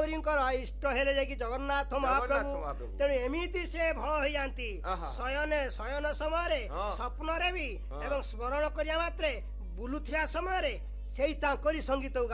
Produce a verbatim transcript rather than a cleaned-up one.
ତାଙ୍କରିଙ୍କର ଇଷ୍ଟ ହେଲେ ଯାଇକି ଜଗନ୍ନାଥ ମହାପ୍ରଭୁ ତେଣୁ ଏମିତି ସେ ଭଳ ହେଇଯାନ୍ତି ଶୟନେ ଶୟନ ସମୟରେ ସ୍ୱପ୍ନରେ ବି ଏବଂ ସ୍ମରଣ କରିବା ମାତ୍ରେ ବୁଲୁଥିବା ସମୟରେ ସେଇ ତାଙ୍କରି ସଙ୍ଗୀତ